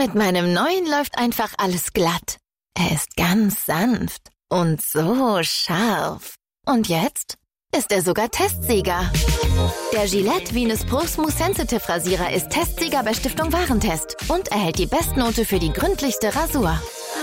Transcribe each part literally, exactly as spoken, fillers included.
Mit meinem neuen läuft einfach alles glatt. Er ist ganz sanft und so scharf. Und jetzt ist er sogar Testsieger. Der Gillette Venus Pro Smooth Sensitive Rasierer ist Testsieger bei Stiftung Warentest und erhält die Bestnote für die gründlichste Rasur.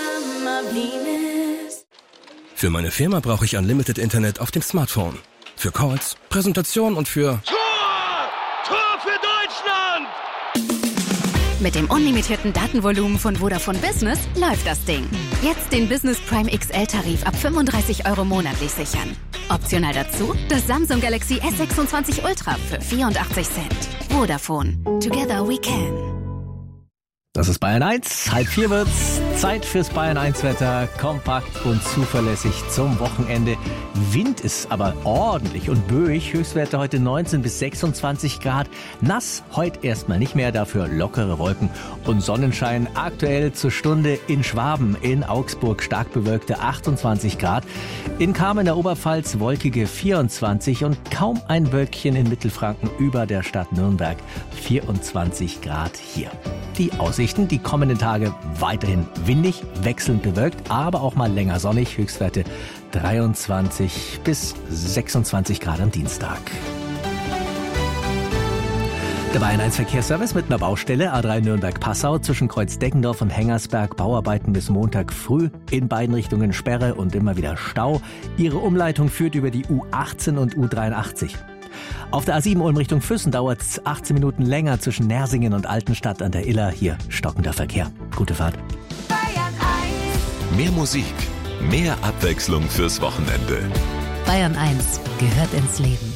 Für meine Firma brauche ich Unlimited Internet auf dem Smartphone. Für Calls, Präsentation und für... Tor! Tor für Deutschland! Mit dem unlimitierten Datenvolumen von Vodafone Business läuft das Ding. Jetzt den Business Prime X L-Tarif ab fünfunddreißig Euro monatlich sichern. Optional dazu das Samsung Galaxy S sechsundzwanzig Ultra für vierundachtzig Cent. Vodafone. Together we can. Das ist Bayern eins, halb vier wird's. Zeit fürs Bayern eins Wetter, kompakt und zuverlässig zum Wochenende. Wind ist aber ordentlich und böig, Höchstwerte heute neunzehn bis sechsundzwanzig Grad. Nass heute erstmal nicht mehr, dafür lockere Wolken und Sonnenschein. Aktuell zur Stunde in Schwaben, in Augsburg stark bewölkte achtundzwanzig Grad. In Kamen in der Oberpfalz wolkige vierundzwanzig und kaum ein Wölkchen in Mittelfranken über der Stadt Nürnberg. vierundzwanzig Grad hier. Die Aussichten, die kommenden Tage weiterhin windig, wechselnd bewölkt, aber auch mal länger sonnig. Höchstwerte dreiundzwanzig bis sechsundzwanzig Grad am Dienstag. Der Bayern eins Verkehrsservice mit einer Baustelle A drei Nürnberg-Passau zwischen Kreuz-Deggendorf und Hengersberg. Bauarbeiten bis Montag früh. In beiden Richtungen Sperre und immer wieder Stau. Ihre Umleitung führt über die U achtzehn und U dreiundachtzig. Auf der A sieben Ulm Richtung Füssen dauert es achtzehn Minuten länger zwischen Nersingen und Altenstadt an der Iller. Hier stockender Verkehr. Gute Fahrt. Bayern eins. Mehr Musik, mehr Abwechslung fürs Wochenende. Bayern eins gehört ins Leben.